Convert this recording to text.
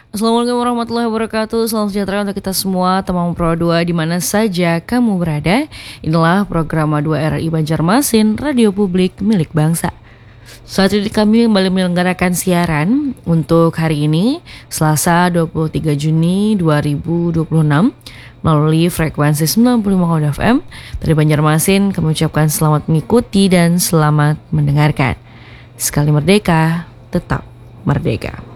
Assalamualaikum warahmatullahi wabarakatuh. Salam sejahtera untuk kita semua, teman Pro 2 di mana saja kamu berada. Inilah program 2 RRI Banjarmasin, radio publik milik bangsa. Saat ini kami kembali menyelenggarakan siaran untuk hari ini, Selasa 23 Juni 2026, melalui frekuensi 95 FM. Dari Banjarmasin, kami ucapkan selamat mengikuti dan selamat mendengarkan. Sekali merdeka, tetap merdeka.